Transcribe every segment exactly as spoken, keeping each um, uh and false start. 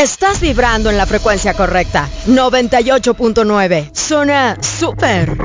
Estás vibrando en la frecuencia correcta. noventa y ocho punto nueve. Zona Super.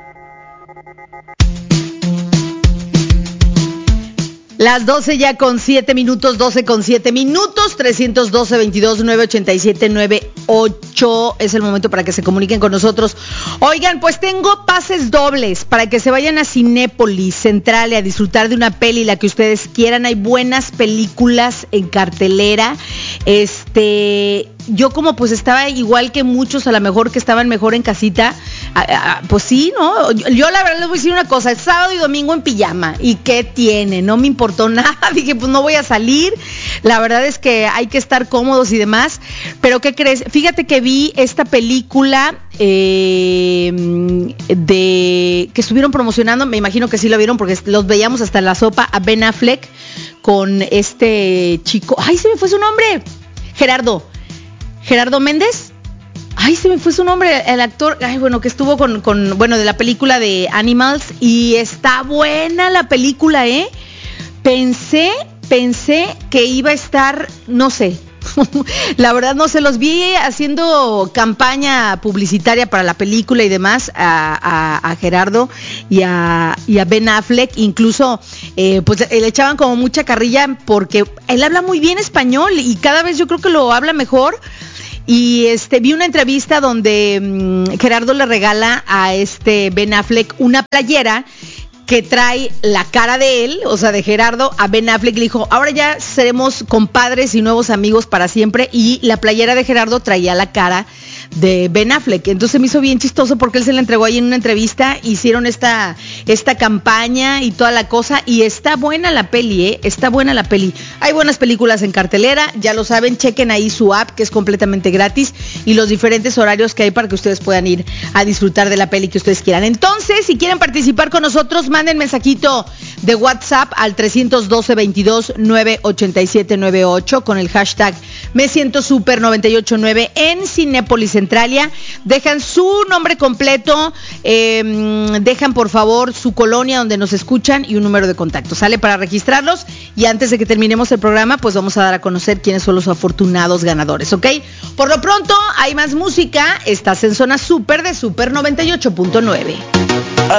Las doce ya con siete minutos, doce con siete minutos, trescientos doce, veintidós, novecientos ochenta y siete, noventa y ocho. Es el momento para que se comuniquen con nosotros. Oigan, pues tengo pases dobles para que se vayan a Cinépolis Central a disfrutar de una peli, la que ustedes quieran. Hay buenas películas en cartelera. Este... Yo como pues estaba igual que muchos a lo mejor que estaban mejor en casita, a, a, pues sí, ¿no? Yo, yo la verdad les voy a decir una cosa, es sábado y domingo en pijama, ¿y qué tiene? No me importó nada, dije pues no voy a salir, la verdad es que hay que estar cómodos y demás, pero ¿qué crees? Fíjate que vi esta película eh, de que estuvieron promocionando, me imagino que sí lo vieron porque los veíamos hasta en la sopa, a Ben Affleck con este chico, ¡ay, se me fue su nombre! Gerardo. Gerardo Méndez, ay, se me fue su nombre, el actor, ay, bueno, que estuvo con, con, bueno, de la película de Animals, y está buena la película, ¿eh? Pensé, pensé que iba a estar, no sé, la verdad no sé, los vi haciendo campaña publicitaria para la película y demás, a, a, a Gerardo y a, y a Ben Affleck, incluso eh, pues le echaban como mucha carrilla porque él habla muy bien español y cada vez yo creo que lo habla mejor. Y este vi una entrevista donde mmm, Gerardo le regala a este Ben Affleck una playera que trae la cara de él, o sea, de Gerardo, a Ben Affleck. Le dijo, ahora ya seremos compadres y nuevos amigos para siempre. Y la playera de Gerardo traía la cara de Ben Affleck. Entonces me hizo bien chistoso porque él se la entregó ahí en una entrevista, hicieron esta, esta campaña y toda la cosa, y está buena la peli, ¿eh? Está buena la peli. Hay buenas películas en cartelera, ya lo saben, chequen ahí su app, que es completamente gratis, y los diferentes horarios que hay para que ustedes puedan ir a disfrutar de la peli que ustedes quieran. Entonces, si quieren participar con nosotros, manden mensajito de WhatsApp al trescientos doce, veintidós, novecientos ochenta y siete, noventa y ocho con el hashtag Me Siento Super noventa y ocho nueve en Cinépolis Centralia. Dejan su nombre completo, eh, dejan por favor su colonia donde nos escuchan y un número de contacto. Sale para registrarlos, y antes de que terminemos el programa, pues vamos a dar a conocer quiénes son los afortunados ganadores, ¿ok? Por lo pronto, hay más música. Estás en Zona Super de Super noventa y ocho punto nueve.